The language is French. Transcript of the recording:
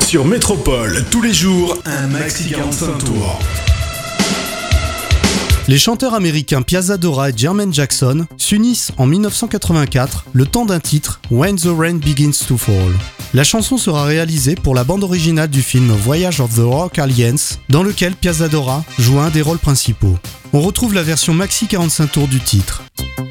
Sur Métropole, tous les jours, un maxi 45 tours. Les chanteurs américains Piazza Dora et Jermaine Jackson s'unissent en 1984, le temps d'un titre, When the Rain Begins to Fall. La chanson sera réalisée pour la bande originale du film Voyage of the Rock Alliance, dans lequel Piazza Dora joue un des rôles principaux. On retrouve la version maxi 45 tours du titre.